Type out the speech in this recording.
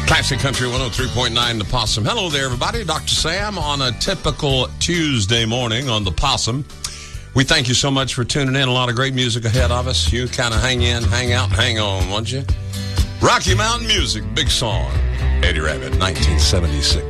Classic Country 103.9 The Possum. Hello there, everybody. Dr. Sam on a typical Tuesday morning on The Possum. We thank you so much for tuning in. A lot of great music ahead of us. You kind of hang in, hang out, hang on, won't you? Rocky Mountain Music, big song. Eddie Rabbitt, 1976.